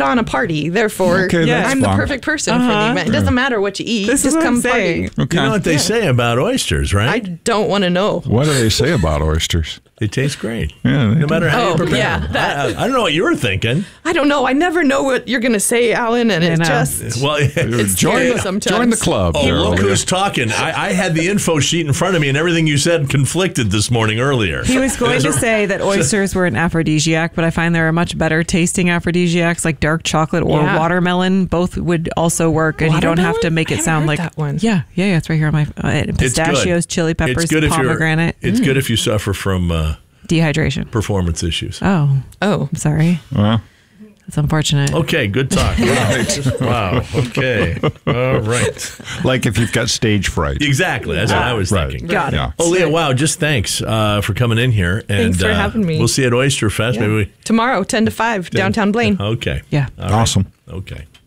on a party. Therefore, Okay, that's I'm the fun. perfect person for the event. It doesn't matter what you eat. This is just what come I'm saying. party. Okay. You know what they say about oysters, I right? don't want to know. What do they say about oysters? They taste great. Yeah, they No matter how you Oh, prepare yeah, them. that- I don't know what you were thinking. I don't know. I never know what you're going to say, Alan, and it know. just... Well, It's scary sometimes. join the club. oh, there, look Leah. who's talking. I had the info sheet in front of me, and everything you said conflicted this morning earlier. He was going to say that oysters were an aphrodisiac, but I find there are much better tasting aphrodisiacs like dark chocolate or Yeah. watermelon. Both would also work, and you don't have to Watermelon? make I it haven't sound heard like that one. Yeah, it's right here on my It's pistachios, good. chili peppers, It's good if pomegranate, It's good if you suffer from dehydration. performance issues. Oh, Oh, I'm sorry. Well, That's unfortunate. Okay, good talk. Wow. Okay. All right. like if you've got stage fright. Exactly. That's what I was Right. thinking. Got it. Yeah. Oh, Leah, wow, just thanks for coming in here. And, Thanks for having me. We'll see you at Oyster Fest. yeah. Maybe we... Tomorrow, 10 to 5, downtown Blaine. Okay. Yeah. All right. Awesome. Okay.